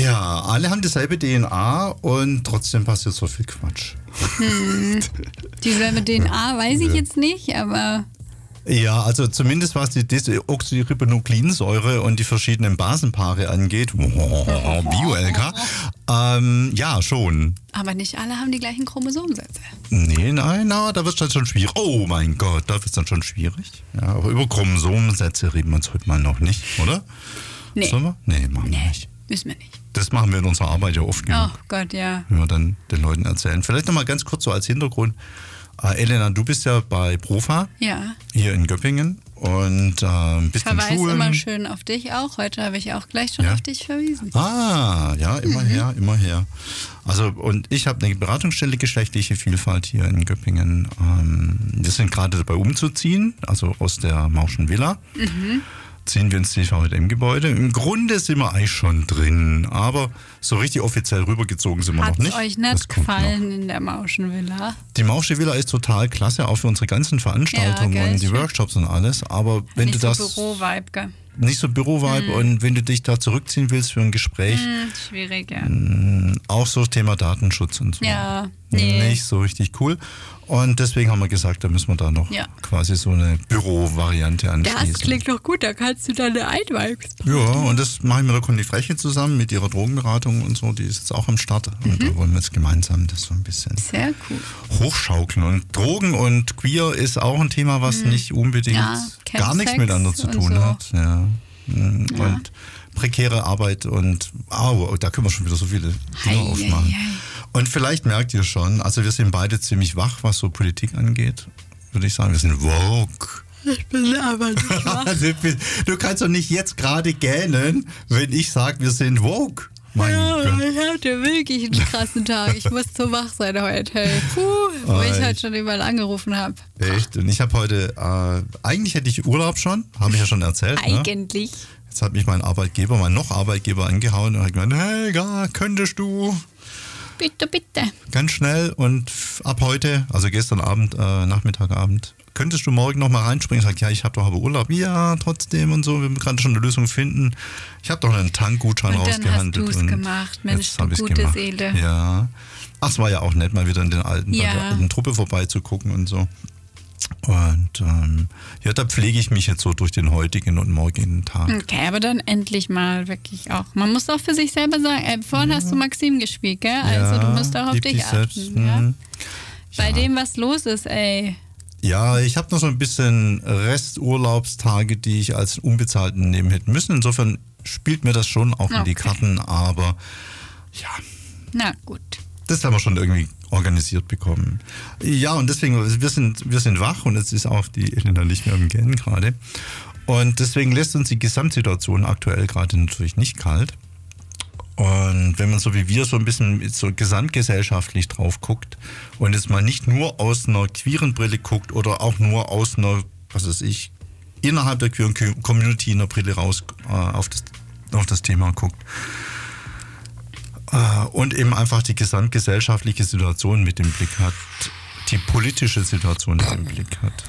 Ja, alle haben dieselbe DNA und trotzdem passiert so viel Quatsch. Dieselbe DNA weiß ich jetzt nicht, aber... Ja, also zumindest was die Desoxyribonukleinsäure und die verschiedenen Basenpaare angeht, Bio-LK, ja, schon. Aber nicht alle haben die gleichen Chromosomensätze. Nee, nein, da wird es dann schon schwierig. Oh mein Gott, da wird es dann schon schwierig. Ja, aber über Chromosomensätze reden wir uns heute mal noch nicht, oder? Nee. Sollen wir? Nee, machen wir nicht. Müssen wir nicht. Das machen wir in unserer Arbeit ja oft genug. Oh Gott, ja. Wenn wir dann den Leuten erzählen. Vielleicht nochmal ganz kurz so als Hintergrund. Elena, du bist ja bei Profa hier in Göppingen und bist in Schulen. Ich verweise immer schön auf dich auch. Heute habe ich auch gleich schon auf dich verwiesen. Ah, ja, immer her. Also und ich habe eine Beratungsstelle geschlechtliche Vielfalt hier in Göppingen. Wir sind gerade dabei umzuziehen, also aus der Mauschen Villa. Ziehen wir ins CVJM-Gebäude. Im Grunde sind wir eigentlich schon drin, aber so richtig offiziell rübergezogen sind wir noch nicht. Hat es euch nicht gefallen in der Mauschen-Villa? Die Mauschen-Villa ist total klasse, auch für unsere ganzen Veranstaltungen und die Workshops und alles. Aber wenn nicht du das... Nicht so Büro-Vibe, gell? Nicht so Büro-Vibe und wenn du dich da zurückziehen willst für ein Gespräch... schwierig, ja. Auch so Thema Datenschutz und so. Ja, nee. Nicht so richtig cool. Und deswegen haben wir gesagt, da müssen wir da noch quasi so eine Büro-Variante anschließen. Das klingt doch gut, da kannst du dann einweibst. Ja, und das mache ich mit der Conny Freche zusammen, mit ihrer Drogenberatung und so. Die ist jetzt auch am Start. Und da wollen wir jetzt gemeinsam das so ein bisschen sehr cool hochschaukeln. Und Drogen und Queer ist auch ein Thema, was nicht unbedingt gar nichts miteinander zu tun hat. Ja. Und prekäre Arbeit und da können wir schon wieder so viele Dinge aufmachen. Und vielleicht merkt ihr schon, also wir sind beide ziemlich wach, was so Politik angeht, würde ich sagen. Wir sind woke. Ich bin aber nicht wach. Du kannst doch nicht jetzt gerade gähnen, wenn ich sage, wir sind woke. Mein Gott. Ich hatte wirklich einen krassen Tag. Ich muss so wach sein heute. Hey. Wo ich halt schon überall angerufen habe. Echt? Und ich habe heute, eigentlich hätte ich Urlaub schon, habe ich ja schon erzählt. Eigentlich. Ne? Jetzt hat mich mein Arbeitgeber angehauen und hat gemeint, hey, könntest du... Bitte. Ganz schnell und ab heute, also gestern Abend, Nachmittagabend, könntest du morgen nochmal reinspringen? Ich sage, ja, ich habe doch aber Urlaub. Ja, trotzdem und so, wir müssen gerade schon eine Lösung finden. Ich habe doch einen Tankgutschein rausgehandelt. Und dann hast du es gemacht, Mensch, du gute Seele. Ja. Ach, es war ja auch nett, mal wieder in bei der alten Truppe vorbeizugucken und so. Und da pflege ich mich jetzt so durch den heutigen und morgigen Tag. Okay, aber dann endlich mal wirklich auch. Man muss auch für sich selber sagen, vorhin hast du Maxim gespielt, gell? Also du musst auch auf dich achten. Ja? Bei dem, was los ist, ey. Ja, ich habe noch so ein bisschen Resturlaubstage, die ich als unbezahlten nehmen hätte müssen. Insofern spielt mir das schon auch in die Karten, aber ja. Na gut. Das haben wir schon irgendwie organisiert bekommen. Ja, und deswegen, wir sind wach und jetzt ist auch die Elena nicht mehr im Gähnen gerade. Und deswegen lässt uns die Gesamtsituation aktuell gerade natürlich nicht kalt. Und wenn man so wie wir so ein bisschen so gesamtgesellschaftlich drauf guckt und jetzt mal nicht nur aus einer queeren Brille guckt oder auch nur aus einer, was weiß ich, innerhalb der queeren Community in der Brille raus auf das Thema guckt, und eben einfach die gesamtgesellschaftliche Situation mit dem Blick hat, die politische Situation mit dem Blick hat,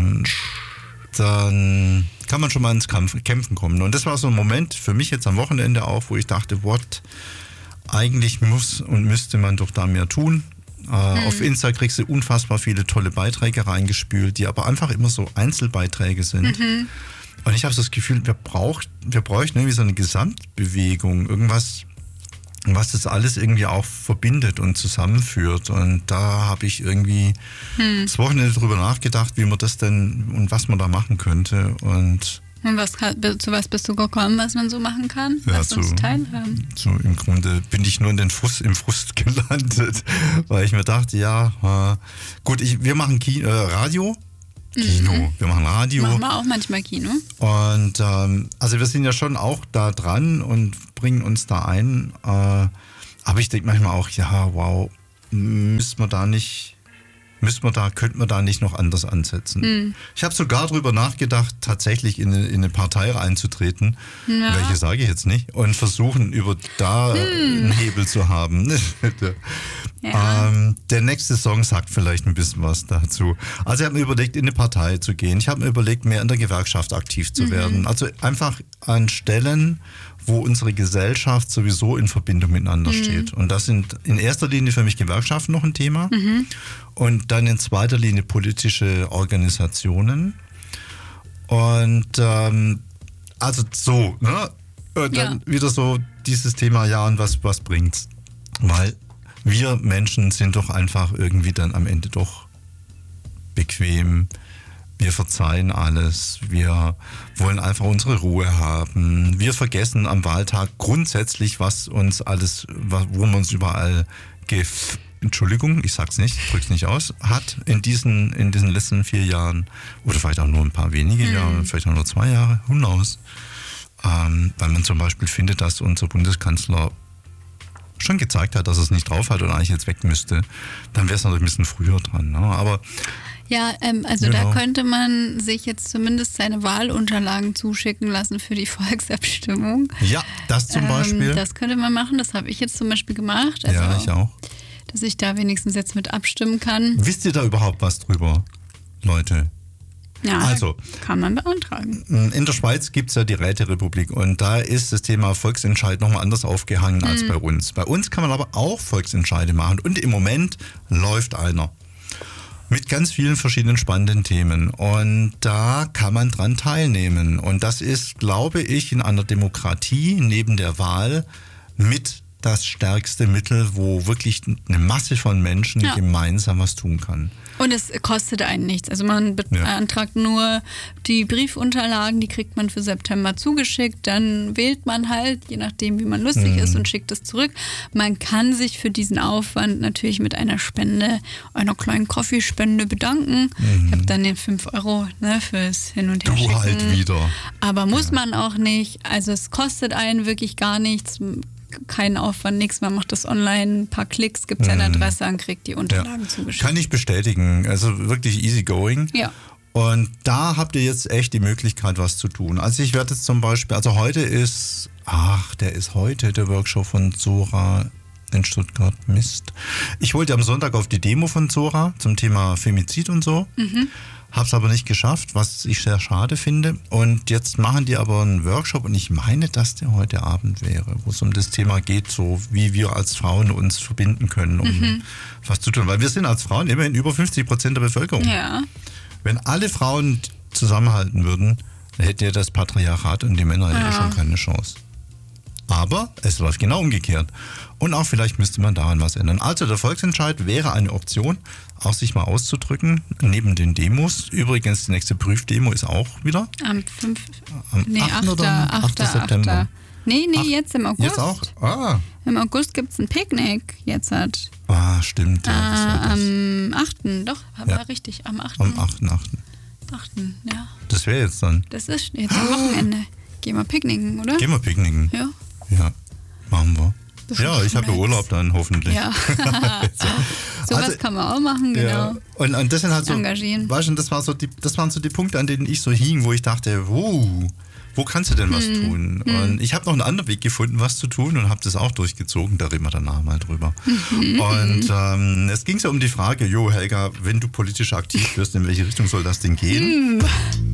dann kann man schon mal ins Kämpfen kommen. Und das war so ein Moment für mich jetzt am Wochenende auch, wo ich dachte, eigentlich muss und müsste man doch da mehr tun. Auf Insta kriegst du unfassbar viele tolle Beiträge reingespült, die aber einfach immer so Einzelbeiträge sind. Und ich habe so das Gefühl, wir bräuchten irgendwie so eine Gesamtbewegung, irgendwas, was das alles irgendwie auch verbindet und zusammenführt. Und da habe ich irgendwie das Wochenende drüber nachgedacht, wie man das denn und was man da machen könnte. Und zu was bist du gekommen, was man so machen kann? Lass uns teilhaben. So im Grunde bin ich nur im Frust gelandet, weil ich mir dachte, gut, wir machen Radio. Wir machen Radio. Machen wir auch manchmal Kino. Und also wir sind ja schon auch da dran und bringen uns da ein. Aber ich denke manchmal auch, könnten wir da nicht noch anders ansetzen. Ich habe sogar drüber nachgedacht, tatsächlich in eine Partei reinzutreten, welche sage ich jetzt nicht, und versuchen, über da einen Hebel zu haben. Der nächste Song sagt vielleicht ein bisschen was dazu. Also ich habe mir überlegt, in eine Partei zu gehen. Ich habe mir überlegt, mehr in der Gewerkschaft aktiv zu werden. Also einfach an Stellen, wo unsere Gesellschaft sowieso in Verbindung miteinander steht. Und das sind in erster Linie für mich Gewerkschaften noch ein Thema und dann in zweiter Linie politische Organisationen. Und also so, ne? Und dann wieder so dieses Thema, ja, und was bringt's? Weil wir Menschen sind doch einfach irgendwie dann am Ende doch bequem. Wir verzeihen alles. Wir wollen einfach unsere Ruhe haben. Wir vergessen am Wahltag grundsätzlich, was uns alles, wo man uns überall Entschuldigung, ich sag's nicht, drück's nicht aus, hat in diesen letzten 4 Jahren oder vielleicht auch nur ein paar wenige Jahre, vielleicht auch nur 2 Jahre, who knows? Weil man zum Beispiel findet, dass unser Bundeskanzler schon gezeigt hat, dass er es nicht drauf hat und eigentlich jetzt weg müsste, dann wäre es natürlich ein bisschen früher dran. Ne? Aber ja, also da könnte man sich jetzt zumindest seine Wahlunterlagen zuschicken lassen für die Volksabstimmung. Ja, das zum Beispiel. Das könnte man machen, das habe ich jetzt zum Beispiel gemacht. Also, ja, ich auch. Dass ich da wenigstens jetzt mit abstimmen kann. Wisst ihr da überhaupt was drüber, Leute? Ja, also, kann man beantragen. In der Schweiz gibt es ja die Räterepublik und da ist das Thema Volksentscheid nochmal anders aufgehangen als bei uns. Bei uns kann man aber auch Volksentscheide machen und im Moment läuft einer mit ganz vielen verschiedenen spannenden Themen und da kann man dran teilnehmen und das ist, glaube ich, in einer Demokratie neben der Wahl mit das stärkste Mittel, wo wirklich eine Masse von Menschen gemeinsam was tun kann. Und es kostet einen nichts. Also man beantragt nur die Briefunterlagen, die kriegt man für September zugeschickt. Dann wählt man halt, je nachdem wie man lustig ist und schickt es zurück. Man kann sich für diesen Aufwand natürlich mit einer Spende, einer kleinen Coffeespende bedanken. Ich habe dann den 5 € fürs Hin- und Her schicken. Du halt wieder. Aber muss man auch nicht. Also es kostet einen wirklich gar nichts. Kein Aufwand, nichts. Man macht das online, ein paar Klicks, gibt seine Adresse und kriegt die Unterlagen zugeschickt. Kann ich bestätigen. Also wirklich easy going. Ja. Und da habt ihr jetzt echt die Möglichkeit, was zu tun. Also ich werde jetzt zum Beispiel, also heute ist, der Workshop von Zora in Stuttgart. Mist. Ich wollte am Sonntag auf die Demo von Zora zum Thema Femizid und so. Habe es aber nicht geschafft, was ich sehr schade finde. Und jetzt machen die aber einen Workshop und ich meine, dass der heute Abend wäre, wo es um das Thema geht, so wie wir als Frauen uns verbinden können, um was zu tun. Weil wir sind als Frauen immerhin über 50% der Bevölkerung. Ja. Wenn alle Frauen zusammenhalten würden, dann hätte ja das Patriarchat und die Männer ja schon keine Chance. Aber es läuft genau umgekehrt. Und auch vielleicht müsste man daran was ändern. Also der Volksentscheid wäre eine Option, auch sich mal auszudrücken, neben den Demos. Übrigens, die nächste Prüfdemo ist auch wieder. Am 8. September. Nee, jetzt im August. Jetzt auch? Im August gibt es ein Picknick. Jetzt hat. Stimmt. Ja, am 8. Doch, war richtig. Am 8. Am 8. 8. Ja. Das wäre jetzt dann. Das ist jetzt am Wochenende. Gehen wir picknicken, oder? Gehen wir picknicken. Ja. Ja, machen wir. Ja, ich habe ja Urlaub dann hoffentlich. Ja. Sowas kann man auch machen, genau. Ja. Und das sind halt so, engagieren. Weißt du, das waren so die Punkte, an denen ich so hing, wo ich dachte, wo kannst du denn was tun? Und ich habe noch einen anderen Weg gefunden, was zu tun und habe das auch durchgezogen, da reden wir danach mal drüber. Und es ging so um die Frage, Helga, wenn du politisch aktiv wirst, in welche Richtung soll das denn gehen?